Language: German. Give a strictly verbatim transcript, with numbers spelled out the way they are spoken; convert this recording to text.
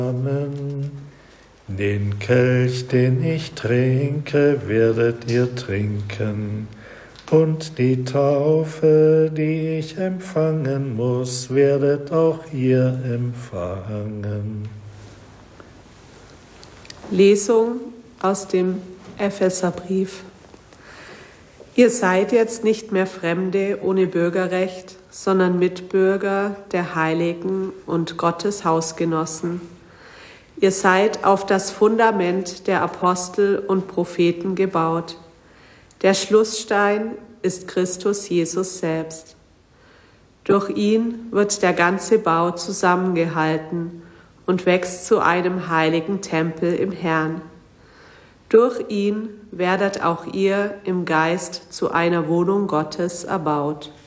Amen. Den Kelch, den ich trinke, werdet ihr trinken, und die Taufe, die ich empfangen muss, werdet auch ihr empfangen. Lesung aus dem Epheserbrief. Ihr seid jetzt nicht mehr Fremde ohne Bürgerrecht, sondern Mitbürger der Heiligen und Gottes Hausgenossen. Ihr seid auf das Fundament der Apostel und Propheten gebaut. Der Schlussstein ist Christus Jesus selbst. Durch ihn wird der ganze Bau zusammengehalten und wächst zu einem heiligen Tempel im Herrn. Durch ihn werdet auch ihr im Geist zu einer Wohnung Gottes erbaut.